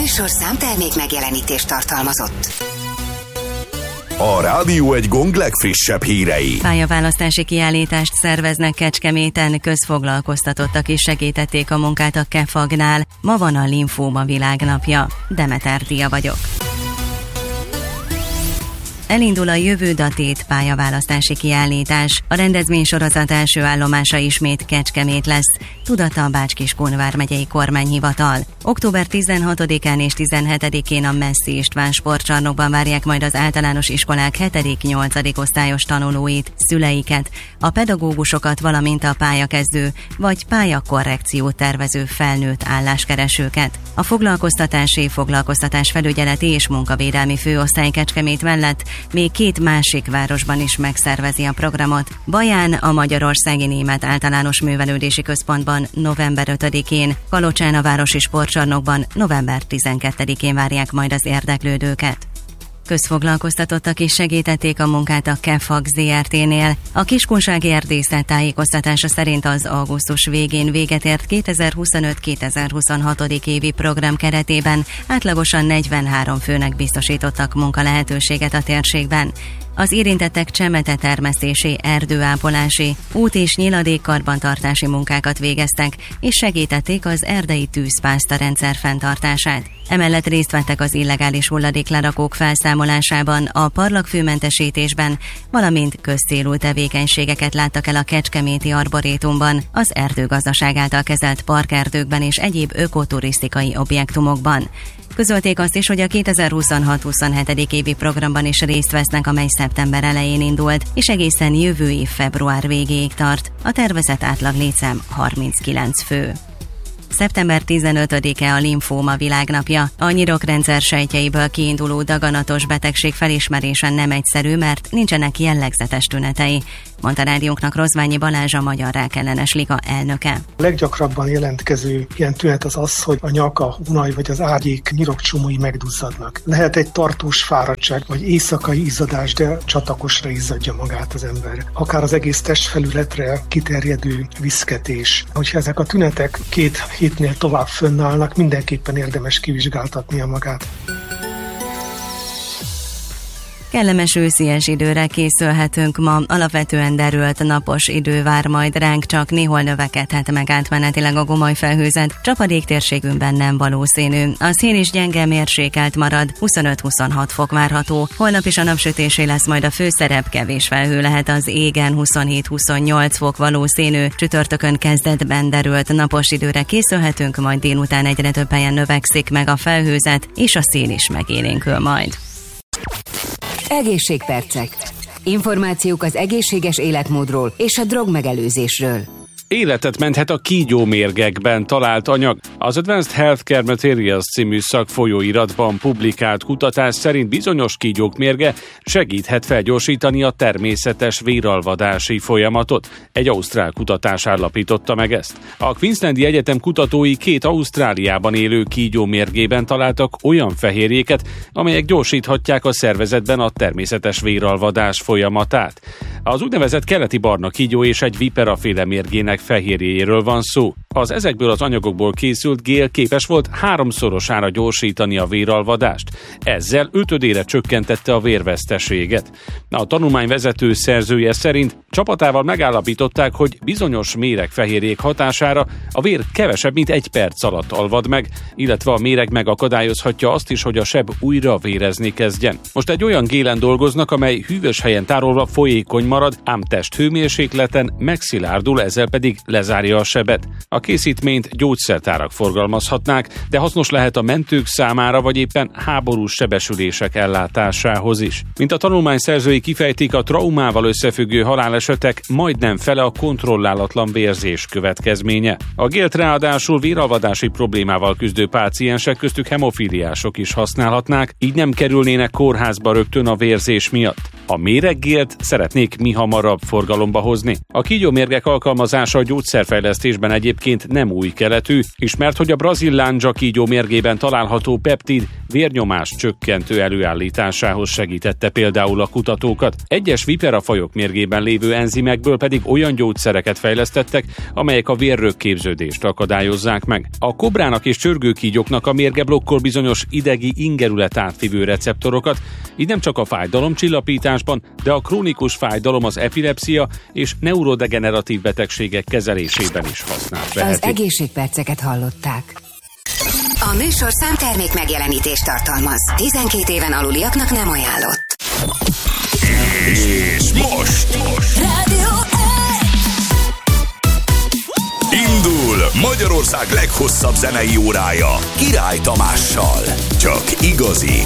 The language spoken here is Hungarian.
műsor számtermék megjelenítést tartalmazott. A Rádió egy Gong legfrissebb hírei. Pályaválasztási kiállítást szerveznek Kecskeméten, közfoglalkoztatottak is segítették a munkát a KEFAG-nál. Ma van a Linfóma világnapja. Demeter Dia vagyok. Elindul a Jövő Datét pályaválasztási kiállítás. A rendezvénysorozat első állomása ismét Kecskemét lesz, tudata a Bács-Kiskun vármegyei kormányhivatal. Október 16-án és 17-én a Messzi István sportcsarnokban várják majd az általános iskolák 7.-8. osztályos tanulóit, szüleiket, a pedagógusokat, valamint a pályakezdő vagy pályakorrekciót tervező felnőtt álláskeresőket. A foglalkoztatásfelügyeleti és munkavédelmi főosztály Kecskemét mellett még 2 másik városban is megszervezi a programot. Baján a Magyarországi Német Általános Művelődési Központban november 5-én, Kalocsán a Városi Sportcsarnokban november 12-én várják majd az érdeklődőket. Közfoglalkoztatottak is segítették a munkát a KEFAG ZRT-nél. A Kiskunsági Erdészet tájékoztatása szerint az augusztus végén véget ért 2025-2026. évi program keretében átlagosan 43 főnek biztosítottak munkalehetőséget a térségben. Az érintettek csemetetermesztési, erdőápolási, út- és nyiladékkarbantartási munkákat végeztek, és segítették az erdei tűzpászta rendszer fenntartását. Emellett részt vettek az illegális hulladéklerakók felszámolásában, a parlagfőmentesítésben, valamint közcélú tevékenységeket láttak el a Kecskeméti Arborétumban, az erdőgazdaság által kezelt parkerdőkben és egyéb ökoturisztikai objektumokban. Közölték azt is, hogy a 2026-27. évi programban is részt vesznek, amely szeptember elején indult, és egészen jövő év február végéig tart. A tervezett átlag létszám 39 fő. Szeptember 15-e a Linfóma világnapja. A nyirokrendszer sejtjeiből kiinduló daganatos betegség felismerése nem egyszerű, mert nincsenek jellegzetes tünetei, mondta rádiónknak Rozványi Balázs, a Magyar Rákellenes Liga elnöke. A leggyakrabban jelentkező ilyen tünet az, hogy a nyak, a hunaj vagy az ágyék nyirokcsomói megduzzadnak. Lehet egy tartós fáradtság vagy éjszakai izzadás, de csatakosra izzadja magát az ember. Akár az egész testfelületre kiterjedő viszketés. Hogyha ezek a tünetek 2 hétnél tovább fönnállnak, mindenképpen érdemes kivizsgáltatnia magát. Kellemes őszies időre készülhetünk ma, alapvetően derült napos idő vár majd ránk, csak néhol növekedhet meg átmenetileg a gomoly felhőzet, csapadék térségünkben nem valószínű. A szél is gyenge, mérsékelt marad, 25-26 fok várható. Holnap is a napsütésé lesz majd a főszerep, kevés felhő lehet az égen, 27-28 fok valószínű. Csütörtökön kezdetben derült napos időre készülhetünk, majd délután egyre több helyen növekszik meg a felhőzet, és a szél is megélénkül majd. Egészségpercek. Információk az egészséges életmódról és a drogmegelőzésről. Életet menthet a kígyómérgekben talált anyag. Az Advanced Healthcare Materials című szakfolyóiratban publikált kutatás szerint bizonyos kígyók mérge segíthet felgyorsítani a természetes véralvadási folyamatot. Egy ausztrál kutatás állapította meg ezt. A Queenslandi Egyetem kutatói 2 Ausztráliában élő kígyó mérgében találtak olyan fehérjéket, amelyek gyorsíthatják a szervezetben a természetes véralvadás folyamatát. Az úgynevezett keleti barna kígyó és egy viperaféle mérgének fehérjéjéről van szó. Az ezekből az anyagokból készült gél képes volt 3-szorosára gyorsítani a véralvadást. Ezzel 5-ödére csökkentette a vérveszteséget. A tanulmány vezető szerzője szerint csapatával megállapították, hogy bizonyos méregfehérjék hatására a vér kevesebb, mint 1 perc alatt alvad meg, illetve a méreg megakadályozhatja azt is, hogy a seb újra vérezni kezdjen. Most egy olyan gélen dolgoznak, amely hűvös helyen tárolva folyékony marad, ám testhőmérsékleten megszilárdul, ezzel pedig lezárja a sebet. A készítményt gyógyszertárak forgalmazhatnák, de hasznos lehet a mentők számára, vagy éppen háborús sebesülések ellátásához is. Mint a tanulmány szerzői kifejtik, a traumával összefüggő halálesetek majdnem fele a kontrollálatlan vérzés következménye. A gélt ráadásul véralvadási problémával küzdő páciensek, köztük hemofíliások is használhatnák, így nem kerülnének kórházba rögtön a vérzés miatt. A méreggélt szeretnék mihamarabb forgalomba hozni. A kígyómérgek alkalmazása a gyógyszerfejlesztésben egyébként nem új keletű, ismert, hogy a brazil lándzsa kígyómérgében található peptid vérnyomás csökkentő előállításához segítette például a kutatókat. Egyes viperafajok mérgében lévő enzimekből pedig olyan gyógyszereket fejlesztettek, amelyek a vérrögképződést akadályozzák meg. A kobrának és csörgőkígyóknak a mérge blokkol bizonyos idegi ingerület átvivő receptorokat, így nem csak a fájdalomcsillapításban, de a krónikus fájdalom, az epilepszia és neurodegeneratív betegségek kezelésében is használt veheti. Az egészségperceket hallották. A műsor számtermék megjelenítést tartalmaz. 12 éven aluliaknak nem ajánlott. És most Rádió indul Magyarország leghosszabb zenei órája Király Tamással. Csak igazi,